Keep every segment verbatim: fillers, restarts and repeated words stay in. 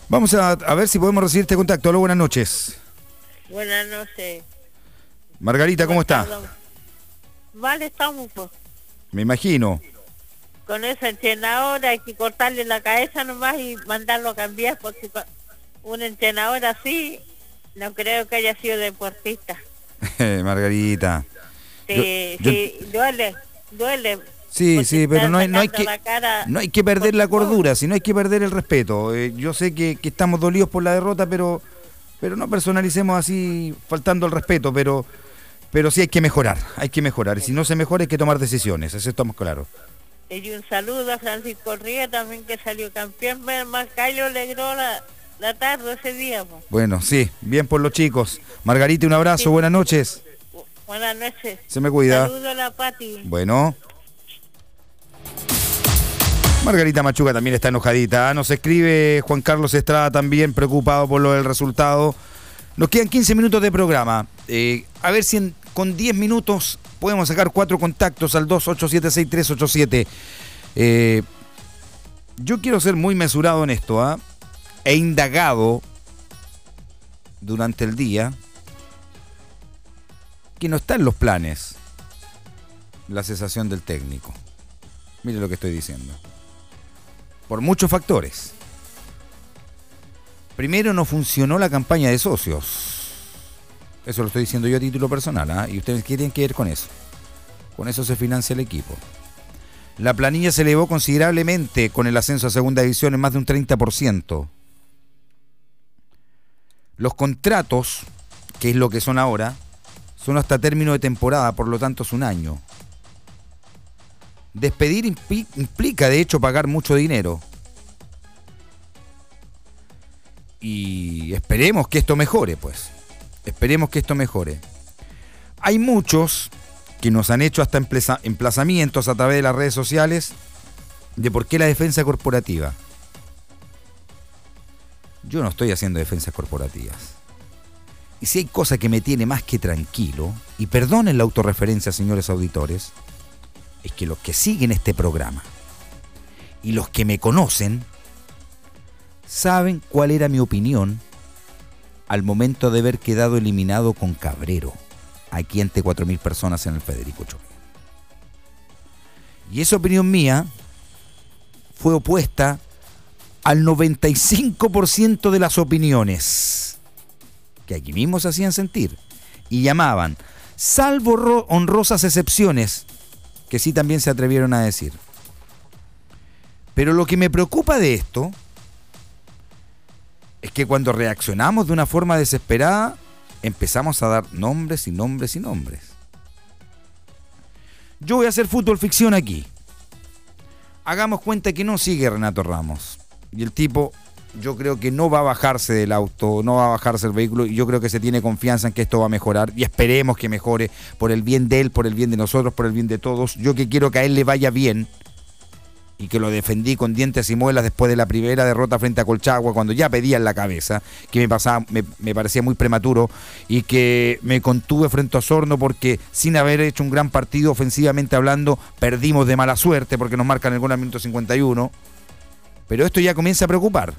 Vamos a, a ver si podemos recibir este contacto. Hola, buenas noches. Buenas noches. Margarita, ¿cómo está? Vale, estamos pues. Me imagino. Con esa entrenadora hay que cortarle la cabeza nomás y mandarlo a cambiar, porque un entrenador así no creo que haya sido deportista. Margarita. Sí, yo, sí, yo... duele, duele. Sí, sí, pero no hay, no hay que cara, no hay que perder la cordura, sino hay que perder el respeto. Eh, yo sé que, que estamos dolidos por la derrota, pero pero no personalicemos así faltando el respeto, pero pero sí hay que mejorar, hay que mejorar. Y si no se mejora hay que tomar decisiones, eso estamos claros. Y un saludo a Francisco Ría también, que salió campeón. Marcayo alegró la, la tarde ese día. Pues. Bueno, sí, bien por los chicos. Margarita, un abrazo, sí. Buenas noches. Buenas noches. Se me cuida. Saludo a la Pati. Bueno. Margarita Machuca también está enojadita. Nos escribe Juan Carlos Estrada también, preocupado por lo del resultado. Nos quedan quince minutos de programa. Eh, a ver si en, con diez minutos podemos sacar cuatro contactos al dos ocho siete seis tres ocho siete. Eh, yo quiero ser muy mesurado en esto, ¿eh? He indagado durante el día que no está en los planes la cesación del técnico. Mire lo que estoy diciendo. Por muchos factores. Primero, no funcionó la campaña de socios. Eso lo estoy diciendo yo a título personal, ¿eh? Y ustedes quieren que ver con eso. Con eso se financia el equipo. La planilla se elevó considerablemente con el ascenso a segunda división en más de un treinta por ciento. Los contratos, que es lo que son ahora, son hasta término de temporada, por lo tanto es un año. Despedir implica, de hecho, pagar mucho dinero. Y esperemos que esto mejore, pues. Esperemos que esto mejore. Hay muchos que nos han hecho hasta emplazamientos a través de las redes sociales de por qué la defensa corporativa. Yo no estoy haciendo defensas corporativas. Y si hay cosa que me tiene más que tranquilo, y perdonen la autorreferencia, señores auditores, es que los que siguen este programa y los que me conocen saben cuál era mi opinión al momento de haber quedado eliminado con Cabrero, aquí ante cuatro mil personas en el Federico Choque. Y esa opinión mía fue opuesta al noventa y cinco por ciento de las opiniones que aquí mismo se hacían sentir y llamaban, salvo honrosas excepciones, que sí también se atrevieron a decir. Pero lo que me preocupa de esto es que cuando reaccionamos de una forma desesperada, empezamos a dar nombres y nombres y nombres. Yo voy a hacer fútbol ficción aquí. Hagamos cuenta que no sigue Renato Ramos. Y el tipo, yo creo que no va a bajarse del auto, no va a bajarse del vehículo, y yo creo que se tiene confianza en que esto va a mejorar, y esperemos que mejore por el bien de él, por el bien de nosotros, por el bien de todos. Yo que quiero que a él le vaya bien, y que lo defendí con dientes y muelas después de la primera derrota frente a Colchagua, cuando ya pedía en la cabeza, que me pasaba, me, me parecía muy prematuro, y que me contuve frente a Osorno porque sin haber hecho un gran partido ofensivamente hablando, perdimos de mala suerte porque nos marcan el gol al minuto cincuenta y uno. Pero esto ya comienza a preocupar,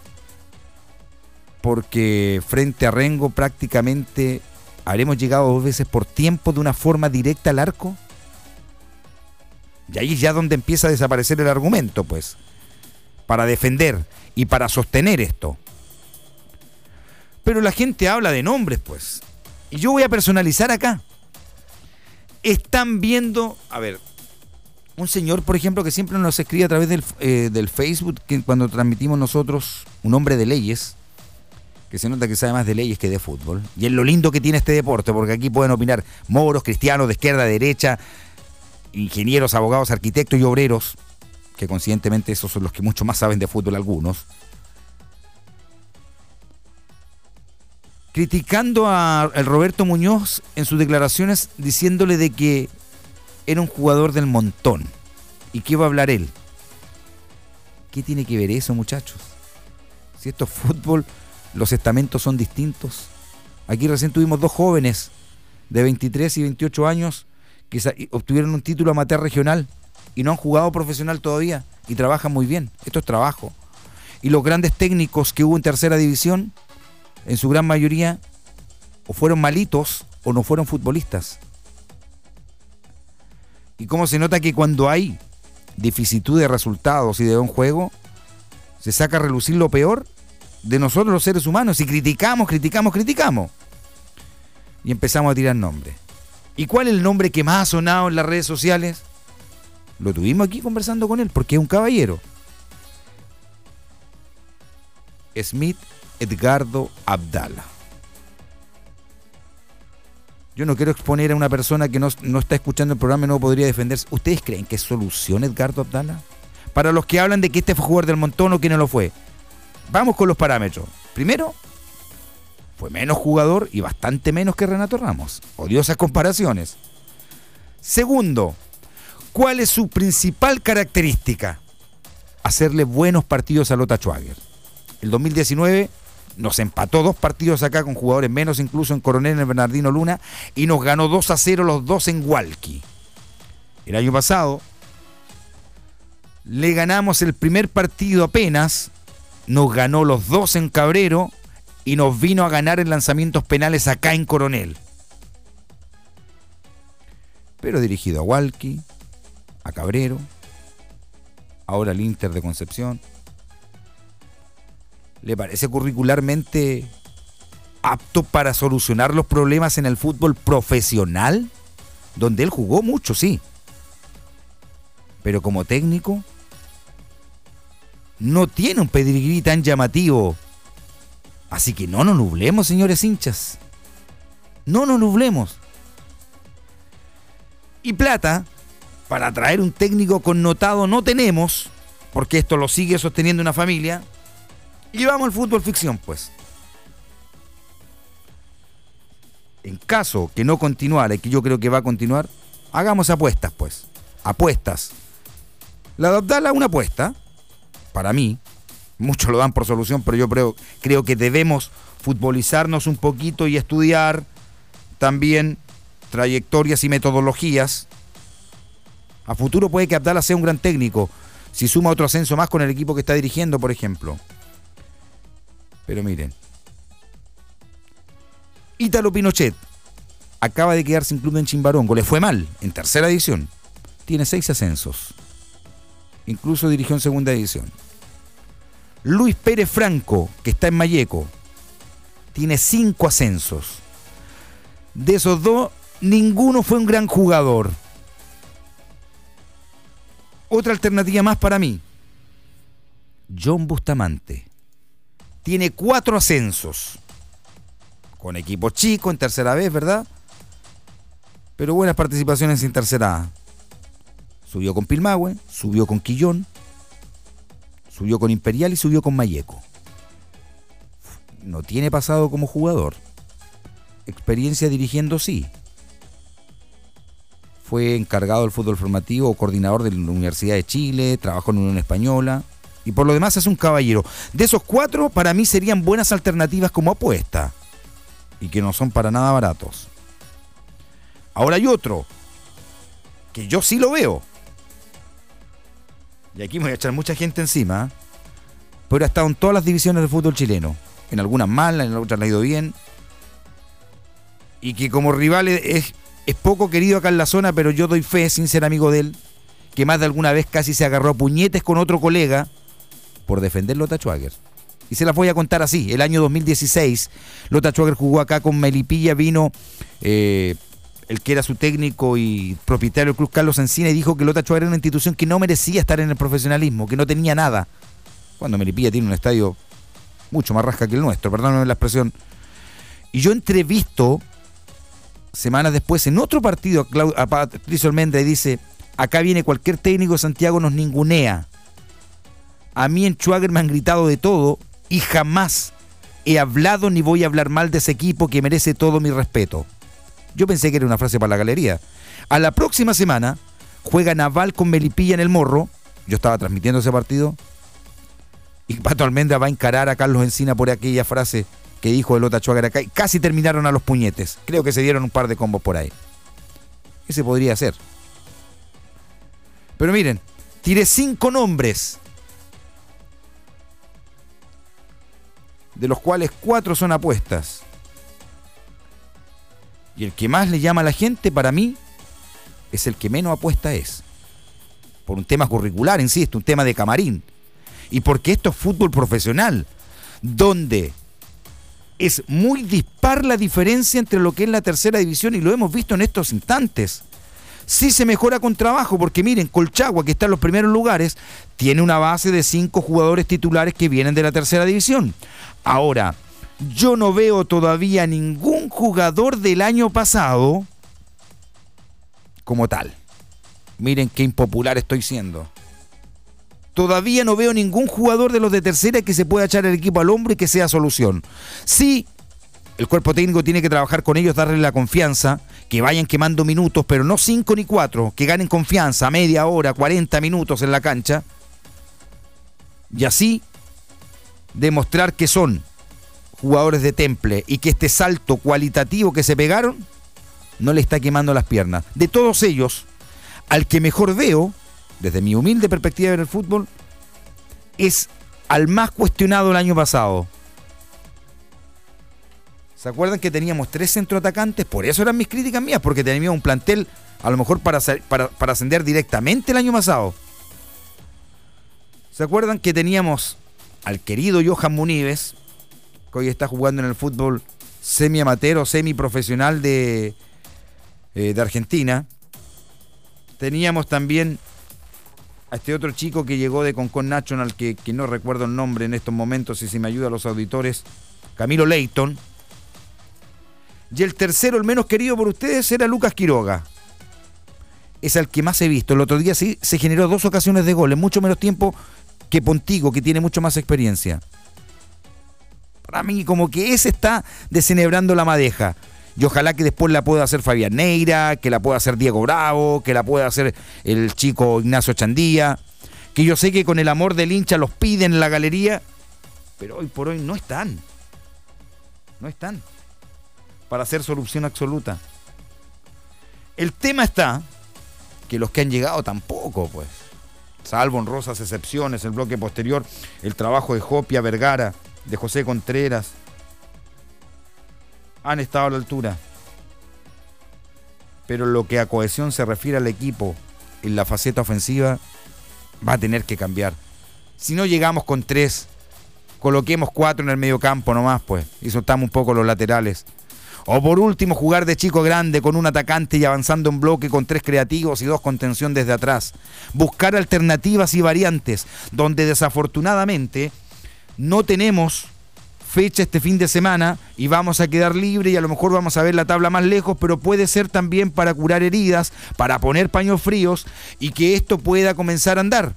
porque frente a Rengo prácticamente habremos llegado dos veces por tiempo de una forma directa al arco. Y ahí es ya donde empieza a desaparecer el argumento, pues, para defender y para sostener esto. Pero la gente habla de nombres, pues, y yo voy a personalizar acá. Están viendo, a ver, un señor, por ejemplo, que siempre nos escribe a través del, eh, del Facebook, que cuando transmitimos nosotros, un hombre de leyes, que se nota que sabe más de leyes que de fútbol. Y es lo lindo que tiene este deporte, porque aquí pueden opinar moros, cristianos, de izquierda, de derecha, ingenieros, abogados, arquitectos y obreros, que coincidentemente esos son los que mucho más saben de fútbol algunos. Criticando a, a Roberto Muñoz en sus declaraciones, diciéndole de que era un jugador del montón. ¿Y qué va a hablar él? ¿Qué tiene que ver eso, muchachos? Si esto es fútbol, los estamentos son distintos. Aquí recién tuvimos dos jóvenes de veintitrés y veintiocho años que obtuvieron un título amateur regional y no han jugado profesional todavía y trabajan muy bien. Esto es trabajo. Y los grandes técnicos que hubo en tercera división, en su gran mayoría, o fueron malitos o no fueron futbolistas. Y cómo se nota que cuando hay dificitud de resultados y de buen juego, se saca a relucir lo peor de nosotros los seres humanos y criticamos, criticamos, criticamos. Y empezamos a tirar nombres. ¿Y cuál es el nombre que más ha sonado en las redes sociales? Lo tuvimos aquí conversando con él, porque es un caballero. Smith Edgardo Abdala. Yo no quiero exponer a una persona que no, no está escuchando el programa y no podría defenderse. ¿Ustedes creen que es solución Edgardo Abdala? Para los que hablan de que este fue jugador del montón o que no lo fue. Vamos con los parámetros. Primero, fue menos jugador y bastante menos que Renato Ramos. Odiosas comparaciones. Segundo, ¿cuál es su principal característica? Hacerle buenos partidos a Lota Schwager. El dos mil diecinueve nos empató dos partidos acá con jugadores menos, incluso en Coronel, en el Bernardino Luna, y nos ganó dos a cero los dos en Hualqui. El año pasado le ganamos el primer partido apenas, nos ganó los dos en Cabrero y nos vino a ganar en lanzamientos penales acá en Coronel. Pero dirigido a Hualqui, a Cabrero, ahora al Inter de Concepción. ¿Le parece curricularmente apto para solucionar los problemas en el fútbol profesional? Donde él jugó mucho, sí. Pero como técnico, no tiene un pedigrí tan llamativo. Así que no nos nublemos, señores hinchas. No nos nublemos. Y plata, para traer un técnico connotado no tenemos, porque esto lo sigue sosteniendo una familia. Y vamos al fútbol ficción, pues. En caso que no continuara, y que yo creo que va a continuar, hagamos apuestas, pues. Apuestas. La de Abdala, una apuesta. Para mí, muchos lo dan por solución, pero yo creo, creo que debemos futbolizarnos un poquito y estudiar también trayectorias y metodologías. A futuro puede que Abdala sea un gran técnico, si suma otro ascenso más con el equipo que está dirigiendo, por ejemplo. Pero miren, Ítalo Pinochet acaba de quedar sin club en Chimbarongo, le fue mal en tercera división, tiene seis ascensos, incluso dirigió en segunda división. Luis Pérez Franco, que está en Malleco, tiene cinco ascensos. De esos dos, ninguno fue un gran jugador. Otra alternativa más para mí, John Bustamante. Tiene cuatro ascensos. Con equipo chico en tercera vez, ¿verdad? Pero buenas participaciones en tercera A. Subió con Pilmahue, subió con Quillón, subió con Imperial y subió con Malleco. No tiene pasado como jugador. Experiencia dirigiendo, sí. Fue encargado del fútbol formativo o coordinador de la Universidad de Chile, trabajó en la Unión Española. Y por lo demás es un caballero. De esos cuatro, para mí serían buenas alternativas como apuesta. Y que no son para nada baratos. Ahora hay otro, que yo sí lo veo. Y aquí me voy a echar mucha gente encima. Pero ha estado en todas las divisiones del fútbol chileno. En algunas malas, en otras le ha ido bien. Y que como rival es, es poco querido acá en la zona, pero yo doy fe, sin ser amigo de él, que más de alguna vez casi se agarró a puñetes con otro colega por defender Lota Schwager. Y se las voy a contar así. El año dos mil dieciséis, Lota Schwager jugó acá con Melipilla, vino eh, el que era su técnico y propietario del club, Carlos Encina, y dijo que Lota Schwager era una institución que no merecía estar en el profesionalismo, que no tenía nada. Cuando Melipilla tiene un estadio mucho más rasca que el nuestro, perdónenme la expresión. Y yo entrevisto semanas después en otro partido a Patricio Almendra y dice: acá viene cualquier técnico de Santiago, nos ningunea. A mí en Schwager me han gritado de todo y jamás he hablado ni voy a hablar mal de ese equipo que merece todo mi respeto. Yo pensé que era una frase para la galería. A la próxima semana juega Naval con Melipilla en el Morro. Yo estaba transmitiendo ese partido. Y Pato Almendra va a encarar a Carlos Encina por aquella frase que dijo de Lota Schwager acá. Y casi terminaron a los puñetes. Creo que se dieron un par de combos por ahí. Ese podría ser. Pero miren, tiré cinco nombres. de los cuales cuatro son apuestas. Y el que más le llama a la gente, para mí, es el que menos apuesta es. Por un tema curricular, insisto, un tema de camarín. Y porque esto es fútbol profesional, donde es muy dispar la diferencia entre lo que es la tercera división, y lo hemos visto en estos instantes. Sí se mejora con trabajo, porque miren, Colchagua, que está en los primeros lugares, tiene una base de cinco jugadores titulares que vienen de la tercera división. Ahora, yo no veo todavía ningún jugador del año pasado como tal. Miren qué impopular estoy siendo. Todavía no veo ningún jugador de los de tercera que se pueda echar el equipo al hombro y que sea solución. Sí, el cuerpo técnico tiene que trabajar con ellos, darles la confianza, que vayan quemando minutos, pero no cinco ni cuatro, que ganen confianza, media hora, cuarenta minutos en la cancha. Y así demostrar que son jugadores de temple y que este salto cualitativo que se pegaron no le está quemando las piernas. De todos ellos, al que mejor veo, desde mi humilde perspectiva de ver el fútbol, es al más cuestionado el año pasado. ¿Se acuerdan que teníamos tres centroatacantes? Por eso eran mis críticas mías, porque teníamos un plantel a lo mejor para, para, para ascender directamente el año pasado. ¿Se acuerdan que teníamos al querido Johan Munives, que hoy está jugando en el fútbol semi-amateur o semi-profesional de, eh, de Argentina? Teníamos también a este otro chico que llegó de Concon National, que, que no recuerdo el nombre en estos momentos, y si me ayuda a los auditores, Camilo Leighton. Y el tercero, el menos querido por ustedes, era Lucas Quiroga. Es el que más he visto. El otro día sí se generó dos ocasiones de gol en mucho menos tiempo que Pontigo, que tiene mucho más experiencia. Para mí, como que ese está desenebrando la madeja. Y ojalá que después la pueda hacer Fabián Neira, que la pueda hacer Diego Bravo, que la pueda hacer el chico Ignacio Chandía, que yo sé que con el amor del hincha los piden en la galería, pero hoy por hoy no están. No están para hacer solución absoluta. El tema está que los que han llegado tampoco, pues. Salvo honrosas excepciones, el bloque posterior, el trabajo de Jopia Vergara, de José Contreras, han estado a la altura. Pero lo que a cohesión se refiere al equipo en la faceta ofensiva, va a tener que cambiar. Si no llegamos con tres, coloquemos cuatro en el medio campo nomás, pues, y soltamos un poco los laterales. O por último, jugar de chico grande con un atacante y avanzando en bloque con tres creativos y dos contención desde atrás. Buscar alternativas y variantes, donde desafortunadamente no tenemos fecha este fin de semana y vamos a quedar libre y a lo mejor vamos a ver la tabla más lejos, pero puede ser también para curar heridas, para poner paños fríos y que esto pueda comenzar a andar.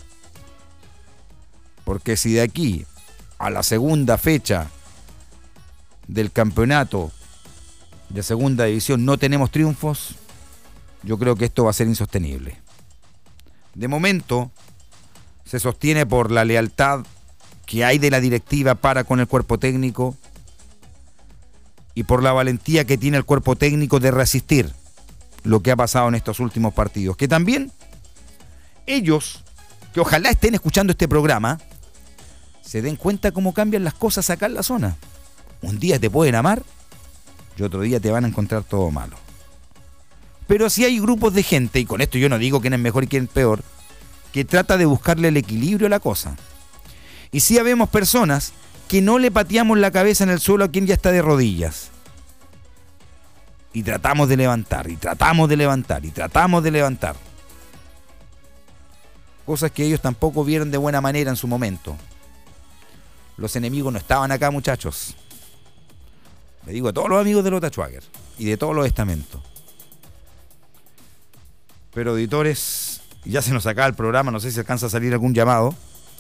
Porque si de aquí a la segunda fecha del campeonato de segunda división no tenemos triunfos, yo creo que esto va a ser insostenible. De momento se sostiene por la lealtad que hay de la directiva para con el cuerpo técnico y por la valentía que tiene el cuerpo técnico de resistir lo que ha pasado en estos últimos partidos. Que también ellos, que ojalá estén escuchando este programa, se den cuenta cómo cambian las cosas acá en la zona. Un día te pueden amar y otro día te van a encontrar todo malo. Pero si hay grupos de gente, y con esto yo no digo quién es mejor y quién es peor, que trata de buscarle el equilibrio a la cosa. Y sí habemos personas que no le pateamos la cabeza en el suelo a quien ya está de rodillas. Y tratamos de levantar, y tratamos de levantar, y tratamos de levantar. Cosas que ellos tampoco vieron de buena manera en su momento. Los enemigos no estaban acá, muchachos. Le digo a todos los amigos de Lota Schwager y de todos los estamentos. Pero auditores, ya se nos acaba el programa, no sé si alcanza a salir algún llamado.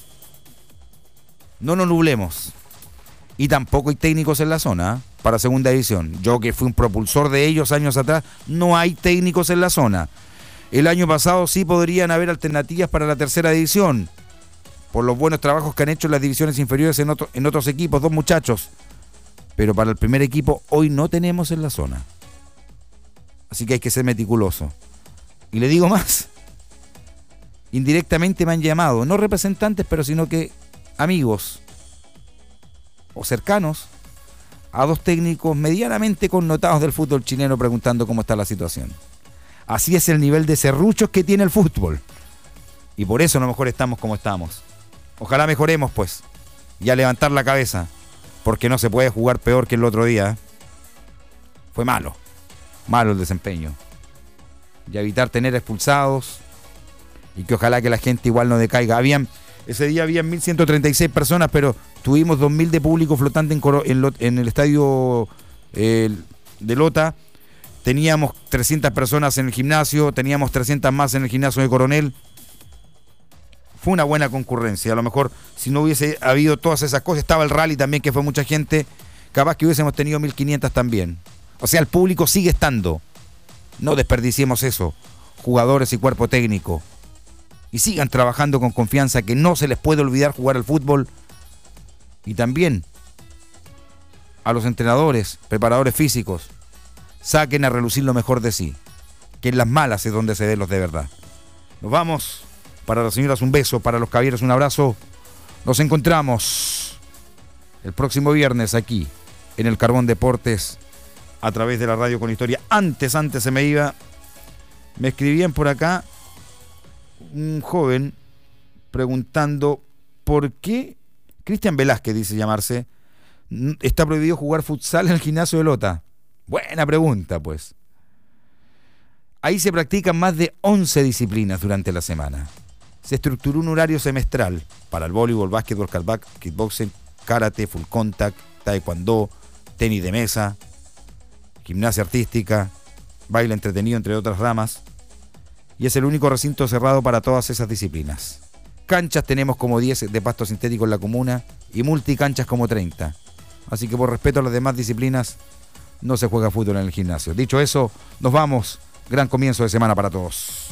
No nos nublemos. Y tampoco hay técnicos en la zona, ¿eh?, para segunda división. Yo que fui un propulsor de ellos años atrás, no hay técnicos en la zona. El año pasado sí podrían haber alternativas para la tercera división, por los buenos trabajos que han hecho en las divisiones inferiores en, otro, en otros equipos, dos muchachos. Pero para el primer equipo hoy no tenemos en la zona. Así que hay que ser meticuloso. Y le digo más. Indirectamente me han llamado, no representantes, pero sino que amigos o cercanos a dos técnicos medianamente connotados del fútbol chileno preguntando cómo está la situación. Así es el nivel de serruchos que tiene el fútbol. Y por eso a lo mejor estamos como estamos. Ojalá mejoremos, pues. Y a levantar la cabeza. Porque no se puede jugar peor que el otro día. Fue malo. Malo el desempeño. Y evitar tener expulsados. Y que ojalá que la gente igual no decaiga. Habían, ese día habían mil ciento treinta y seis personas, pero tuvimos dos mil de público flotante en, Coro, en, lo, en el estadio eh, de Lota. Teníamos trescientas personas en el gimnasio. Teníamos trescientas más en el gimnasio de Coronel. Fue una buena concurrencia. A lo mejor si no hubiese habido todas esas cosas, estaba el rally también, que fue mucha gente, capaz que hubiésemos tenido mil quinientas también. O sea, el público sigue estando. No desperdiciemos eso, jugadores y cuerpo técnico. Y sigan trabajando con confianza, que no se les puede olvidar jugar al fútbol. Y también a los entrenadores, preparadores físicos, saquen a relucir lo mejor de sí, que en las malas es donde se ven los de verdad. Nos vamos. Para las señoras un beso, para los caballeros un abrazo. Nos encontramos el próximo viernes aquí en el Carbón Deportes a través de la radio con historia. Antes, antes se me iba, me escribían por acá un joven preguntando por qué Cristian Velázquez, dice llamarse, está prohibido jugar futsal en el gimnasio de Lota. Buena pregunta, pues. Ahí se practican más de once disciplinas durante la semana. Se estructuró un horario semestral para el voleibol, básquetbol, kickboxing, karate, full contact, taekwondo, tenis de mesa, gimnasia artística, baile entretenido, entre otras ramas. Y es el único recinto cerrado para todas esas disciplinas. Canchas tenemos como diez de pasto sintético en la comuna y multicanchas como treinta. Así que por respeto a las demás disciplinas, no se juega fútbol en el gimnasio. Dicho eso, nos vamos. Gran comienzo de semana para todos.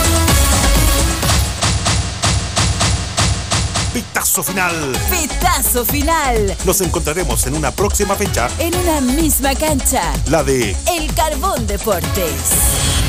Pitazo final. Pitazo final. Nos encontraremos en una próxima fecha. En una misma cancha. La de El Carbón Deportes.